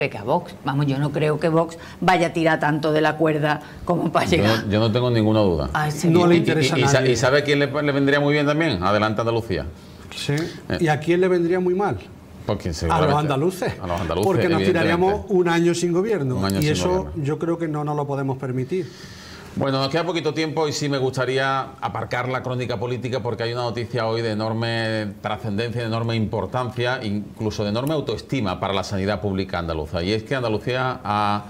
que a Vox. Vamos, yo no creo que Vox vaya a tirar tanto de la cuerda como para llegar. Yo no tengo ninguna duda. No le interesa a nadie. ¿Y sabe a quién le vendría muy bien también? Adelante Andalucía. Sí. ¿Y a quién le vendría muy mal? A los andaluces. Porque nos tiraríamos un año sin gobierno. Y eso yo creo que no nos lo podemos permitir. Bueno, nos queda poquito tiempo y sí me gustaría aparcar la crónica política porque hay una noticia hoy de enorme trascendencia, de enorme importancia, incluso de enorme autoestima para la sanidad pública andaluza. Y es que Andalucía ha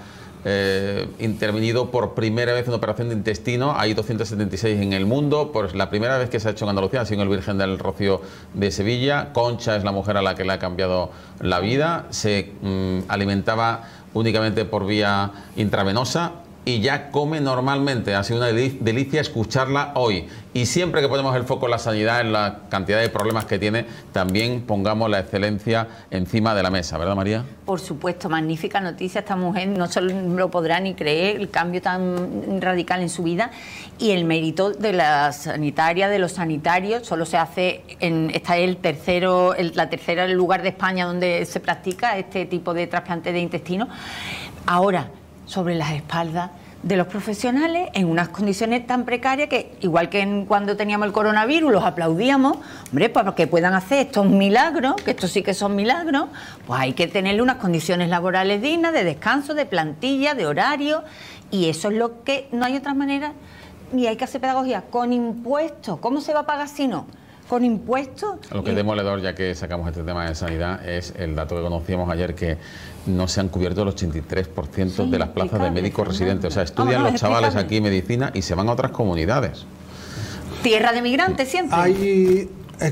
intervenido por primera vez en operación de intestino. Hay 276 en el mundo. Pues la primera vez que se ha hecho en Andalucía ha sido en el Virgen del Rocío de Sevilla. Concha es la mujer a la que le ha cambiado la vida. Se alimentaba únicamente por vía intravenosa y ya come normalmente. Ha sido una delicia escucharla hoy. Y siempre que ponemos el foco en la sanidad, en la cantidad de problemas que tiene, también pongamos la excelencia encima de la mesa, ¿verdad, María? Por supuesto, magnífica noticia. Esta mujer no se lo podrá ni creer, el cambio tan radical en su vida y el mérito de la sanitaria, de los sanitarios. Solo se hace esta es la tercera lugar de España donde se practica este tipo de trasplante de intestino. Ahora, sobre las espaldas de los profesionales en unas condiciones tan precarias que, igual que cuando teníamos el coronavirus, los aplaudíamos, hombre, para que puedan hacer estos milagros, que estos sí que son milagros, pues hay que tenerle unas condiciones laborales dignas, de descanso, de plantilla, de horario, y eso es lo que no hay otra manera, y hay que hacer pedagogía con impuestos. ¿Cómo se va a pagar si no? Con impuestos. Lo que es demoledor, ya que sacamos este tema de sanidad, es el dato que conocíamos ayer, que no se han cubierto el 83% de las plazas de médicos residentes. O sea, estudian los chavales aquí medicina y se van a otras comunidades. Tierra de migrantes siempre. Hay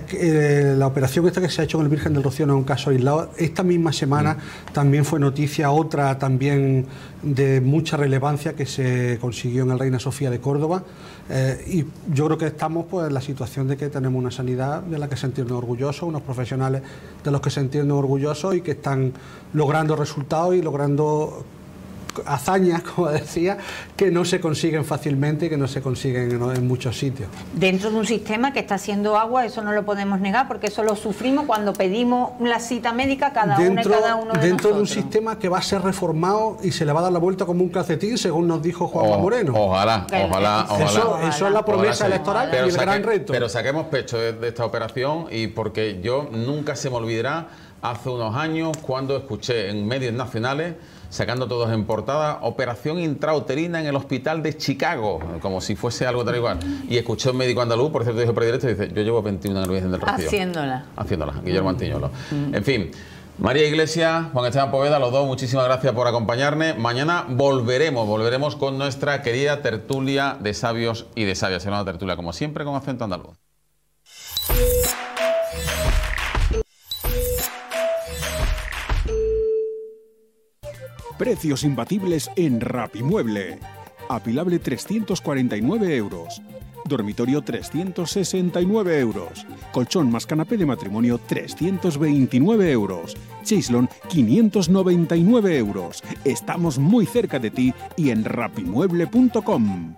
la operación esta que se ha hecho con el Virgen del Rocío no es un caso aislado. Esta misma semana también fue noticia otra también de mucha relevancia que se consiguió en el Reina Sofía de Córdoba, y yo creo que estamos pues en la situación de que tenemos una sanidad de la que sentirnos orgullosos, unos profesionales de los que sentirnos orgullosos y que están logrando resultados y logrando hazañas, como decía, que no se consiguen fácilmente y que no se consiguen en muchos sitios. Dentro de un sistema que está haciendo agua, eso no lo podemos negar, porque eso lo sufrimos cuando pedimos la cita médica cada uno de nosotros. Dentro de un sistema que va a ser reformado y se le va a dar la vuelta como un calcetín, según nos dijo Juanma Moreno. Ojalá. Eso es la promesa electoral y el gran reto. Pero saquemos pecho de esta operación, y porque yo nunca se me olvidará hace unos años cuando escuché en medios nacionales, sacando todos en portada, operación intrauterina en el hospital de Chicago, como si fuese algo tal igual. Y escuché a un médico andaluz, por cierto, dijo predilecto, y dice, yo llevo 21 en el Virgen del Rocío. Haciéndola, Guillermo Antiñolo. En fin, María Iglesias, Juan Esteban Poveda, los dos, muchísimas gracias por acompañarnos. Mañana volveremos con nuestra querida tertulia de sabios y de sabias. Será una tertulia, como siempre, con acento andaluz. Precios imbatibles en Rapimueble. Apilable 349 euros. Dormitorio 369 euros. Colchón más canapé de matrimonio 329 euros. Chaislon 599 euros. Estamos muy cerca de ti y en rapimueble.com.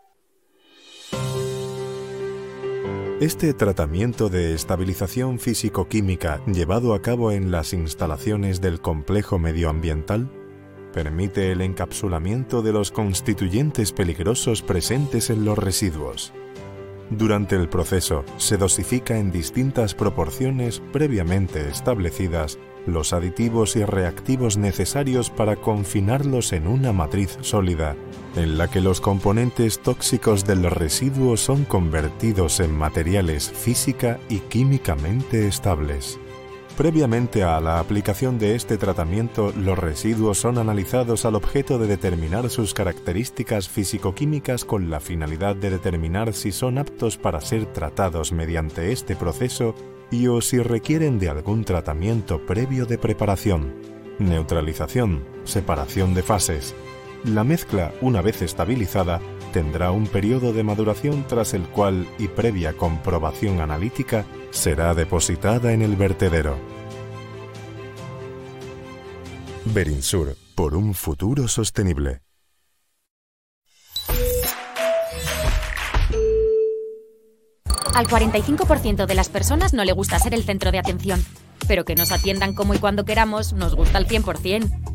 Este tratamiento de estabilización físico-química llevado a cabo en las instalaciones del complejo medioambiental permite el encapsulamiento de los constituyentes peligrosos presentes en los residuos. Durante el proceso se dosifica en distintas proporciones previamente establecidas los aditivos y reactivos necesarios para confinarlos en una matriz sólida, en la que los componentes tóxicos del residuo son convertidos en materiales física y químicamente estables. Previamente a la aplicación de este tratamiento, los residuos son analizados al objeto de determinar sus características físico-químicas con la finalidad de determinar si son aptos para ser tratados mediante este proceso y o si requieren de algún tratamiento previo de preparación, neutralización, separación de fases. La mezcla, una vez estabilizada, tendrá un periodo de maduración tras el cual, y previa comprobación analítica, será depositada en el vertedero. Berinsur, por un futuro sostenible. Al 45% de las personas no le gusta ser el centro de atención, pero que nos atiendan como y cuando queramos nos gusta al 100%.